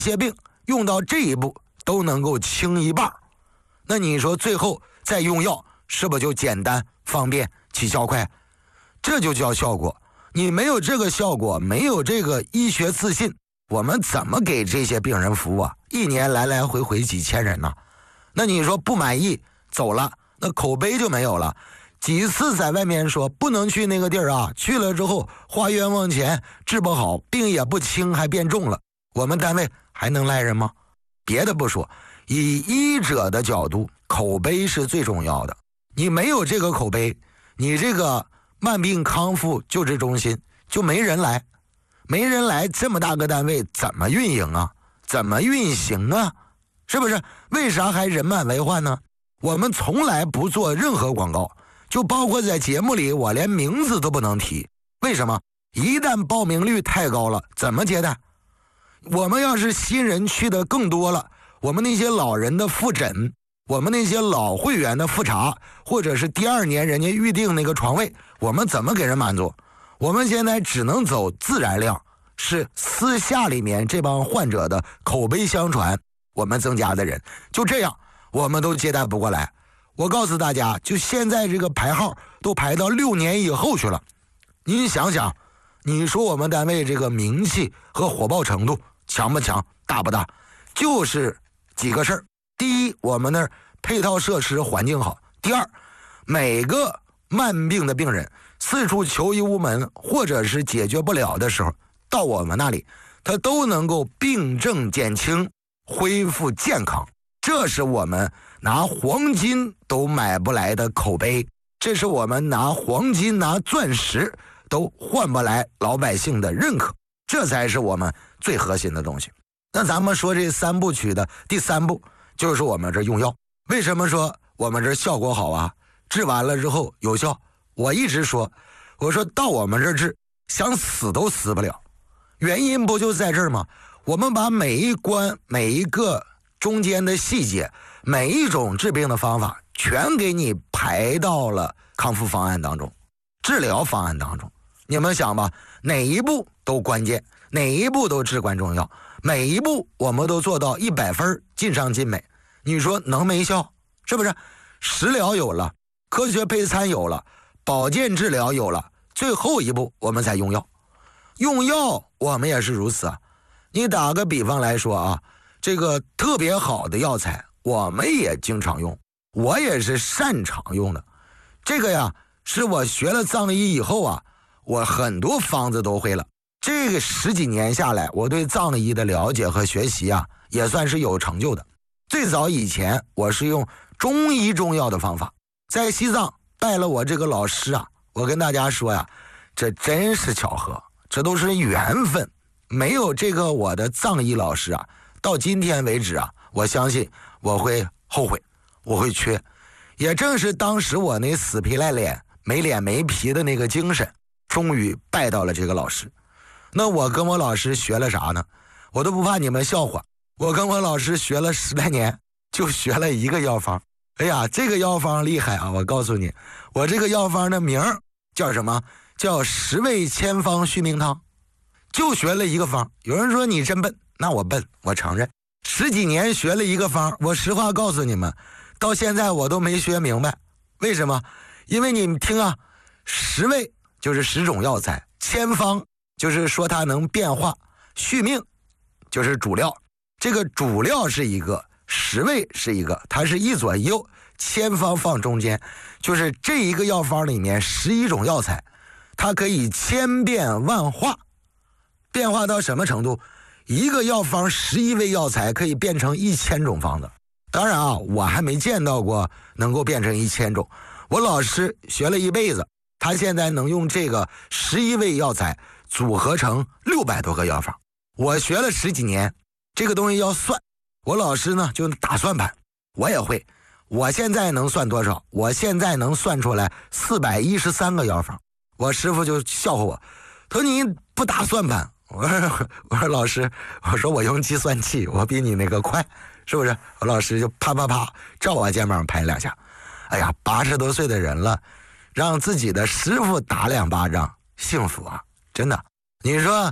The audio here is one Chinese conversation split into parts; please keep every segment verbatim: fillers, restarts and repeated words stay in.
些病用到这一步都能够轻一半，那你说最后再用药是不是就简单方便起效快？这就叫效果。你没有这个效果，没有这个医学自信，我们怎么给这些病人服务啊？一年来来回回几千人呢，那你说不满意走了，那口碑就没有了。几次在外面说不能去那个地儿啊，去了之后花冤枉钱，治不好，病也不轻，还变重了，我们单位还能赖人吗？别的不说，以医者的角度，口碑是最重要的。你没有这个口碑，你这个慢病康复救治中心就没人来，没人来，这么大个单位怎么运营啊？怎么运行啊？是不是？为啥还人满为患呢？我们从来不做任何广告，就包括在节目里我连名字都不能提。为什么？一旦报名率太高了，怎么接待？我们要是新人去的更多了，我们那些老人的复诊，我们那些老会员的复查，或者是第二年人家预定那个床位，我们怎么给人满足？我们现在只能走自然量，是私下里面这帮患者的口碑相传，我们增加的人，就这样我们都接待不过来。我告诉大家，就现在这个排号都排到六年以后去了。您想想，你说我们单位这个名气和火爆程度强不强，大不大？就是几个事儿。第一，我们那儿配套设施环境好。第二，每个慢病的病人四处求医无门，或者是解决不了的时候，到我们那里他都能够病症减轻，恢复健康。这是我们拿黄金都买不来的口碑，这是我们拿黄金拿钻石都换不来老百姓的认可，这才是我们最核心的东西。那咱们说这三部曲的第三步，就是我们这用药。为什么说我们这效果好啊？治完了之后有效。我一直说，我说到我们这治，想死都死不了。原因不就在这儿吗？我们把每一关每一个中间的细节，每一种治病的方法全给你排到了康复方案当中，治疗方案当中。你们想吧，哪一步都关键，哪一步都至关重要，每一步我们都做到一百分，尽善尽美。你说能没效？是不是？食疗有了，科学配餐有了，保健治疗有了，最后一步我们才用药。用药我们也是如此啊。你打个比方来说啊，这个特别好的药材我们也经常用，我也是擅长用的。这个呀，是我学了藏医以后啊，我很多方子都会了。这个十几年下来，我对藏医的了解和学习啊，也算是有成就的。最早以前我是用中医中药的方法，在西藏拜了我这个老师啊，我跟大家说呀，这真是巧合，这都是缘分。没有这个我的藏医老师啊，到今天为止啊，我相信我会后悔，我会缺。也正是当时我那死皮赖脸没脸没皮的那个精神，终于拜到了这个老师。那我跟我老师学了啥呢？我都不怕你们笑话，我跟我老师学了十来年，就学了一个药方。哎呀，这个药方厉害啊！我告诉你，我这个药方的名叫什么？叫十味千方续命汤。就学了一个方。有人说你真笨，那我笨，我承认。十几年学了一个方，我实话告诉你们，到现在我都没学明白。为什么？因为你们听啊，十味就是十种药材，千方就是说它能变化，续命就是主料。这个主料是一个，十味是一个，它是一左一右，千方放中间，就是这一个药方里面十一种药材，它可以千变万化。变化到什么程度？一个药方十一味药材可以变成一千种方子。当然啊，我还没见到过能够变成一千种。我老师学了一辈子，他现在能用这个十一味药材组合成六百多个药方。我学了十几年，这个东西要算，我老师呢就打算盘，我也会。我现在能算多少？我现在能算出来四百一十三个药方。我师傅就笑话我，他说你不打算盘。我说我说老师，我说我用计算器，我比你那个快，是不是？我老师就啪啪啪照我肩膀拍两下。哎呀，八十多岁的人了，让自己的师傅打两巴掌，幸福啊！真的。你说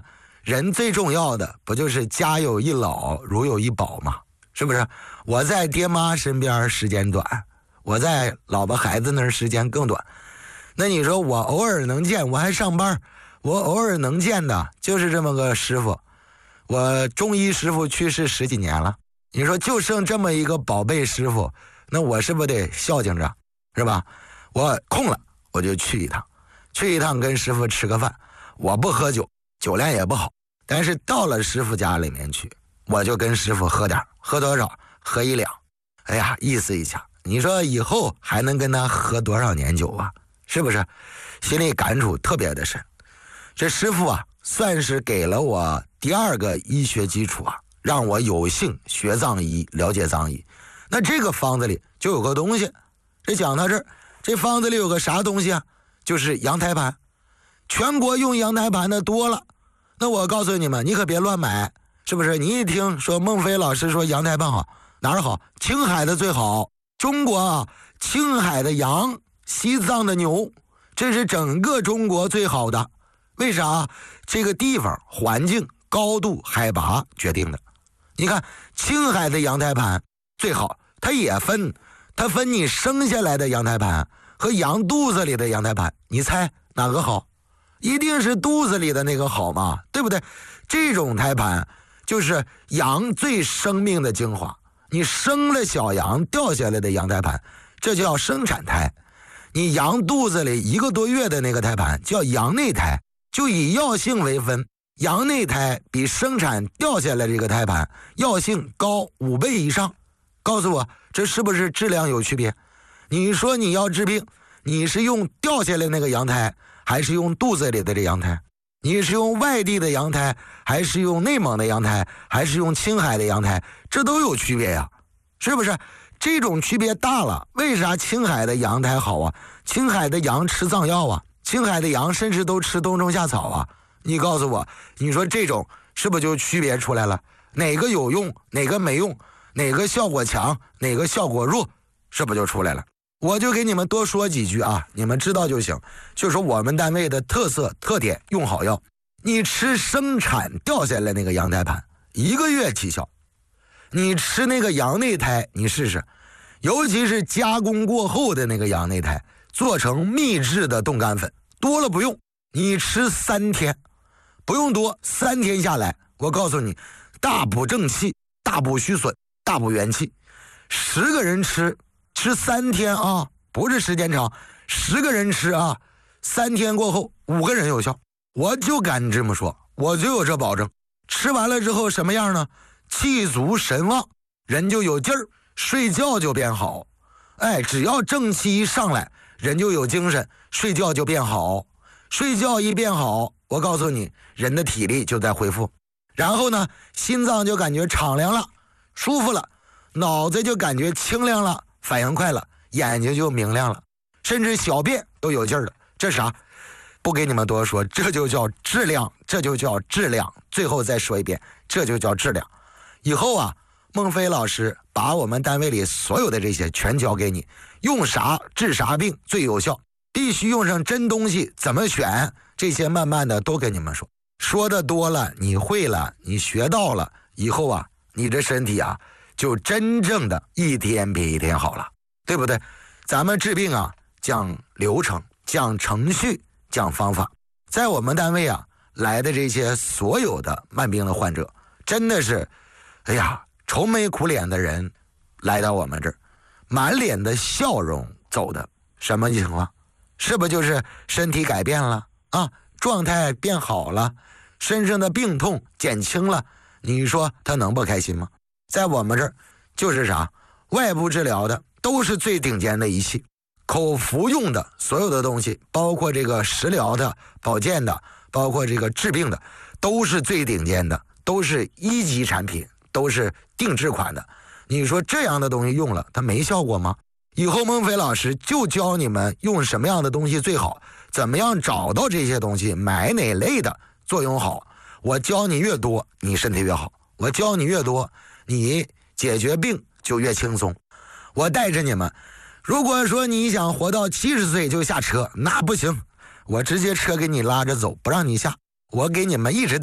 人最重要的不就是家有一老如有一宝吗？是不是？我在爹妈身边时间短，我在老婆孩子那儿时间更短。那你说我偶尔能见，我还上班，我偶尔能见的就是这么个师傅。我中医师傅去世十几年了，你说就剩这么一个宝贝师傅，那我是不是得孝敬着，是吧？我空了我就去一趟，去一趟跟师傅吃个饭。我不喝酒，酒量也不好，但是到了师傅家里面去，我就跟师傅喝点，喝多少？喝一两。哎呀，意思一下，你说以后还能跟他喝多少年酒啊？是不是？心里感触特别的深。这师傅啊，算是给了我第二个医学基础啊，让我有幸学藏医，了解藏医。那这个方子里就有个东西，这讲到这儿，这方子里有个啥东西啊？就是羊胎盘。全国用羊胎盘的多了，那我告诉你们，你可别乱买，是不是？你一听说孟非老师说羊胎盘好，哪儿好？青海的最好。中国啊，青海的羊，西藏的牛，这是整个中国最好的。为啥？这个地方环境、高度、海拔决定的。你看青海的羊胎盘最好，它也分，它分你生下来的羊胎盘和羊肚子里的羊胎盘，你猜哪个好？一定是肚子里的那个好嘛，对不对？这种胎盘就是羊最生命的精华。你生了小羊掉下来的羊胎盘，这叫生产胎。你羊肚子里一个多月的那个胎盘叫羊内胎。就以药性为分，羊内胎比生产掉下来这个胎盘药性高五倍以上。告诉我，这是不是质量有区别？你说你要治病，你是用掉下来那个羊胎，还是用肚子里的这羊胎？你是用外地的羊胎，还是用内蒙的羊胎，还是用青海的羊胎？这都有区别呀，是不是？这种区别大了，为啥青海的羊胎好啊？青海的羊吃藏药啊，青海的羊甚至都吃冬虫夏草啊。你告诉我，你说这种是不是就区别出来了？哪个有用，哪个没用，哪个效果强，哪个效果弱，是不是就出来了？我就给你们多说几句啊，你们知道就行。就说我们单位的特色特点，用好药。你吃生产掉下来那个羊胎盘，一个月起效。你吃那个羊内胎，你试试，尤其是加工过后的那个羊内胎，做成秘制的冻干粉，多了不用，你吃三天，不用多，三天下来，我告诉你，大补正气，大补虚损，大补元气。十个人吃，吃三天啊，不是时间长，十个人吃啊，三天过后五个人有效，我就敢这么说，我就有这保证。吃完了之后什么样呢？气足神旺，人就有劲儿，睡觉就变好。哎，只要正气一上来，人就有精神，睡觉就变好。睡觉一变好，我告诉你，人的体力就在恢复。然后呢，心脏就感觉敞亮了，舒服了，脑子就感觉清亮了，反应快了，眼睛就明亮了，甚至小便都有劲儿了。这啥？不给你们多说，这就叫质量，这就叫质量。最后再说一遍，这就叫质量。以后啊，孟非老师把我们单位里所有的这些全教给你，用啥治啥病最有效，必须用上真东西，怎么选，这些慢慢的都跟你们说。说的多了，你会了，你学到了，以后啊，你这身体啊，就真正的一天比一天好了，对不对？咱们治病啊，讲流程，讲程序，讲方法。在我们单位啊，来的这些所有的慢病的患者，真的是哎呀，愁眉苦脸的人来到我们这儿，满脸的笑容走的，什么情况？是不是就是身体改变了啊？状态变好了，身上的病痛减轻了，你说他能不开心吗？在我们这儿就是啥，外部治疗的都是最顶尖的仪器，口服用的所有的东西，包括这个食疗的、保健的，包括这个治病的，都是最顶尖的，都是一级产品，都是定制款的。你说这样的东西用了，它没效果吗？以后孟非老师就教你们用什么样的东西最好，怎么样找到这些东西，买哪类的作用好。我教你越多，你身体越好。我教你越多，你解决病就越轻松。我带着你们，如果说你想活到七十岁就下车，那不行，我直接车给你拉着走，不让你下。我给你们一直带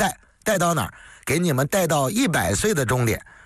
带到哪儿？给你们带到一百岁的终点，